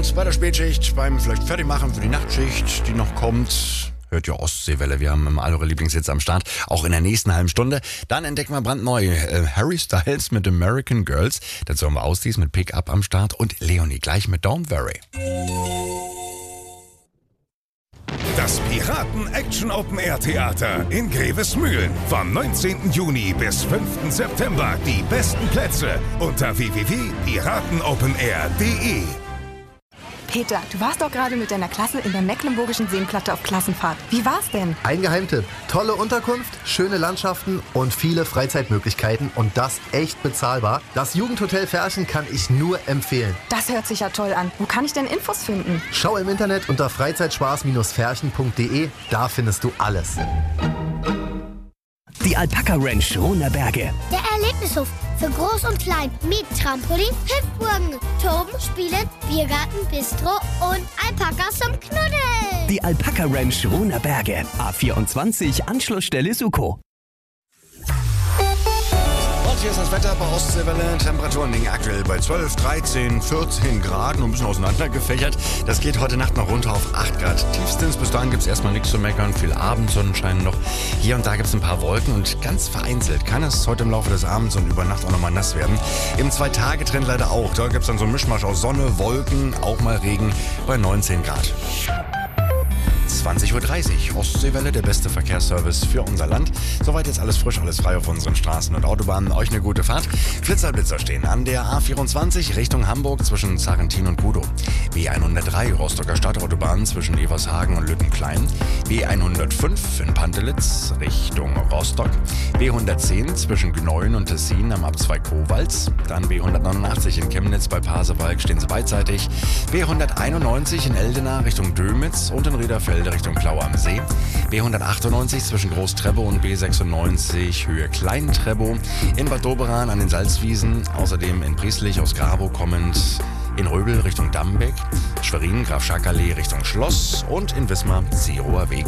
Und bei der Spätschicht, beim vielleicht Fertigmachen für die Nachtschicht, die noch kommt, hört ihr Ostseewelle. Wir haben all eure Lieblingshits am Start, auch in der nächsten halben Stunde. Dann entdecken wir brandneu Harry Styles mit American Girls. Dazu haben wir Ausdies mit Pick Up am Start und Leonie gleich mit Don't Worry. Das Piraten-Action-Open-Air-Theater in Grevesmühlen. Vom 19. Juni bis 5. September. Die besten Plätze unter www.piratenopenair.de. Peter, du warst doch gerade mit deiner Klasse in der Mecklenburgischen Seenplatte auf Klassenfahrt. Wie war's denn? Ein Geheimtipp. Tolle Unterkunft, schöne Landschaften und viele Freizeitmöglichkeiten und das echt bezahlbar. Das Jugendhotel Ferchen kann ich nur empfehlen. Das hört sich ja toll an. Wo kann ich denn Infos finden? Schau im Internet unter freizeitspaß-ferchen.de. Da findest du alles. Die Alpaka Ranch Runerberge. Der Erlebnishof für Groß und Klein mit Trampolin, Hüpfburgen, Toben, Spielen, Biergarten, Bistro und Alpakas zum Knuddeln. Die Alpaka Ranch Runerberge. A24 Anschlussstelle Suko. Und hier ist das Wetter bei Ostseewelle. Temperaturen liegen aktuell bei 12, 13, 14 Grad. Nur ein bisschen auseinandergefächert. Das geht heute Nacht noch runter auf 8 Grad. Tiefstens bis dahin gibt es erstmal nichts zu meckern. Viel Abendsonnenschein noch. Hier und da gibt es ein paar Wolken und ganz vereinzelt kann es heute im Laufe des Abends und über Nacht auch nochmal nass werden. Im 2-Tage-Trend leider auch. Da gibt es dann so einen Mischmasch aus Sonne, Wolken, auch mal Regen bei 19 Grad. 20.30 Uhr, Ostseewelle, der beste Verkehrsservice für unser Land. Soweit jetzt alles frisch, alles frei auf unseren Straßen und Autobahnen. Euch eine gute Fahrt. Blitzer stehen an der A24 Richtung Hamburg zwischen Sarrentin und Budow. B103 Rostocker Stadtautobahn zwischen Evershagen und Lüttenklein. B105 in Pantelitz Richtung Rostock. B110 zwischen Gneuen und Tessin am Abzweig Kowalz. Dann B189 in Chemnitz bei Pasewalk stehen sie beidseitig. B191 in Eldena Richtung Dömitz und in Rhederfelde Richtung Plau am See. B198 zwischen Groß-Trebow und B96 Höhe Klein-Trebow. In Bad Doberan an den Salzwiesen. Außerdem in Prieslich aus Grabow kommend in Röbel Richtung Dambeck. Schwerin Graf Schark Allee Richtung Schloss und in Wismar Seehofer Weg.